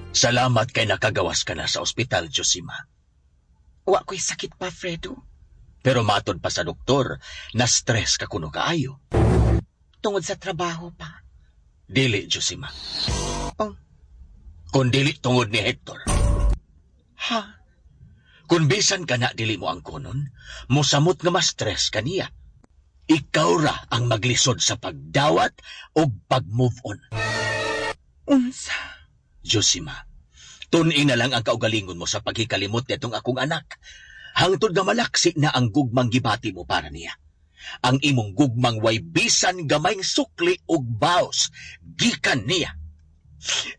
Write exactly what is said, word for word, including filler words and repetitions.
Salamat kay nakagawas ka na sa ospital, Josima. Wa ko'y sakit pa, Fredo. Pero matod pa sa doktor, na-stress ka kuno kaayo. Tungod sa trabaho pa. Dili, Josima. Oh. Kung dili tungod ni Hector. Ha? Kung bisan ka na dili mo ang kunon, musamot nga ma-stress ka niya. Ikaw ra ang maglisod sa pagdawat o pag-move on. Unsa? Josima, tun-in na lang ang kaugalingon mo sa paghikalimot nitong akong anak. Hangtod nga malaksi na ang gugmang gibati mo para niya. Ang imong gugmang way bisan gamayng sukli ug baos gikan niya.